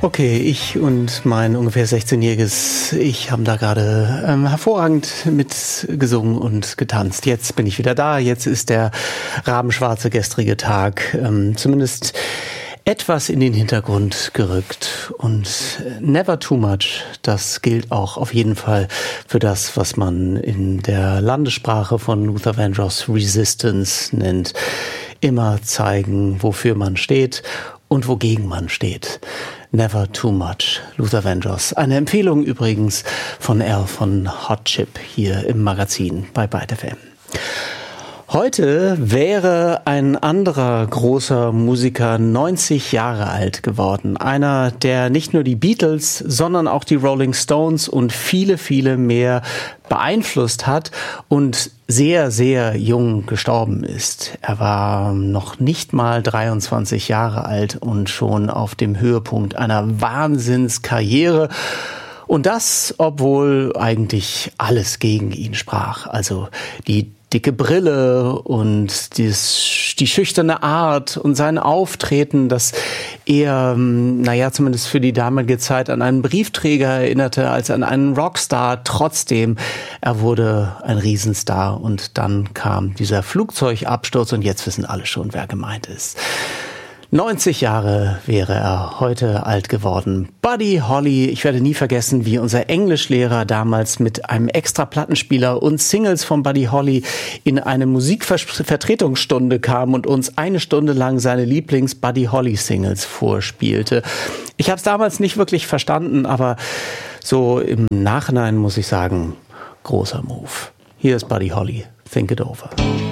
Okay, ich und mein ungefähr 16-jähriges Ich haben da gerade hervorragend mitgesungen und getanzt. Jetzt bin ich wieder da, jetzt ist der rabenschwarze gestrige Tag zumindest etwas in den Hintergrund gerückt. Und never too much, das gilt auch auf jeden Fall für das, was man in der Landessprache von Luther Vandross Resistance nennt. Immer zeigen, wofür man steht und wogegen man steht. Never too much, Luther Vandross. Eine Empfehlung übrigens von Al von Hot Chip hier im Magazin bei Byte FM. Heute wäre ein anderer großer Musiker 90 Jahre alt geworden. Einer, der nicht nur die Beatles, sondern auch die Rolling Stones und viele, viele mehr beeinflusst hat und sehr, sehr jung gestorben ist. Er war noch nicht mal 23 Jahre alt und schon auf dem Höhepunkt einer Wahnsinnskarriere. Und das, obwohl eigentlich alles gegen ihn sprach. Also die dicke Brille und die schüchterne Art und sein Auftreten, das eher, zumindest für die damalige Zeit an einen Briefträger erinnerte als an einen Rockstar. Trotzdem, er wurde ein Riesenstar und dann kam dieser Flugzeugabsturz und jetzt wissen alle schon, wer gemeint ist. 90 Jahre wäre er heute alt geworden. Buddy Holly, ich werde nie vergessen, wie unser Englischlehrer damals mit einem extra Plattenspieler und Singles von Buddy Holly in eine Musikvertretungsstunde kam und uns eine Stunde lang seine Lieblings-Buddy Holly-Singles vorspielte. Ich habe es damals nicht wirklich verstanden, aber so im Nachhinein muss ich sagen, großer Move. Hier ist Buddy Holly, Think It Over.